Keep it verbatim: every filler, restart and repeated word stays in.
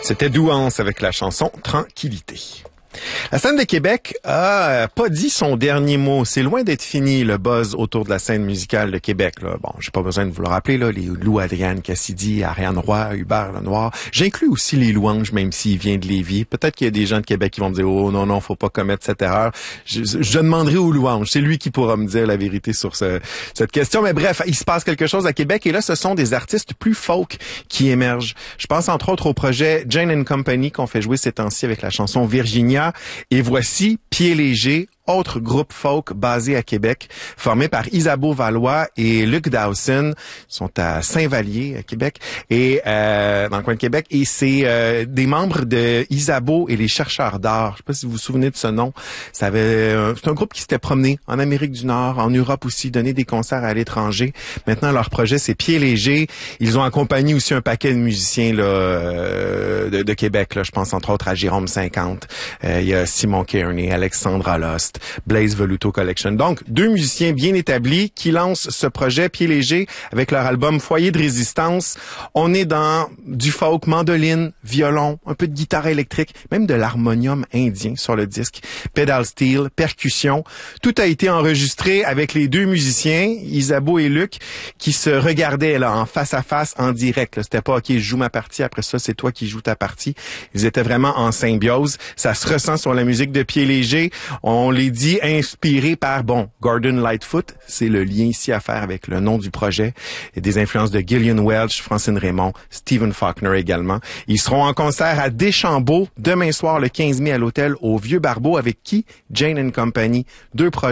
C'était Douance avec la chanson Tranquillité. La scène de Québec a pas dit son dernier mot. C'est loin d'être fini, le buzz autour de la scène musicale de Québec. Là. Bon, j'ai pas besoin de vous le rappeler, là, les Lou Adrienne Cassidy, Ariane Roy, Hubert Lenoir. J'inclus aussi les Louanges, même s'il vient de Lévis. Peut-être qu'il y a des gens de Québec qui vont me dire « Oh non, non, faut pas commettre cette erreur ». Je, je demanderai aux Louanges. C'est lui qui pourra me dire la vérité sur ce, cette question. Mais bref, il se passe quelque chose à Québec et là, ce sont des artistes plus folk qui émergent. Je pense entre autres au projet Jane and Company qu'on fait jouer ces temps-ci avec la chanson Virginia. Et voici Pieds légers, autre groupe folk basé à Québec, formé par Isabeau Valois et Luc Dawson. Ils sont à Saint-Vallier, à Québec, et euh, dans le coin de Québec. Et c'est euh, des membres de Isabeau et les chercheurs d'art. Je sais pas si vous vous souvenez de ce nom. Ça avait, euh, c'est un groupe qui s'était promené en Amérique du Nord, en Europe aussi, donné des concerts à l'étranger. Maintenant, leur projet, c'est Pieds légers. Ils ont accompagné aussi un paquet de musiciens là, euh, de, de Québec. Là, je pense entre autres à Jérôme cinquante. Euh, il y a Simon Kearney, Alexandra Lost, Blaze Voluto Collection. Donc, deux musiciens bien établis qui lancent ce projet Pieds légers avec leur album Foyer de résistance. On est dans du folk, mandoline, violon, un peu de guitare électrique, même de l'harmonium indien sur le disque, pedal steel, percussion. Tout a été enregistré avec les deux musiciens, Isabeau et Luc, qui se regardaient là en face à face, en direct. Là. C'était pas « OK, je joue ma partie, après ça, c'est toi qui joues ta partie ». Ils étaient vraiment en symbiose. Ça se ressent sur la musique de Pieds légers. On les dit inspirés par, bon, Gordon Lightfoot. C'est le lien ici à faire avec le nom du projet. Et des influences de Gillian Welch, Francine Raymond, Stephen Faulkner également. Ils seront en concert à Deschambault demain soir, le quinze mai, à l'hôtel au Vieux Barbeau. Avec qui? Jane and Company. Deux projets.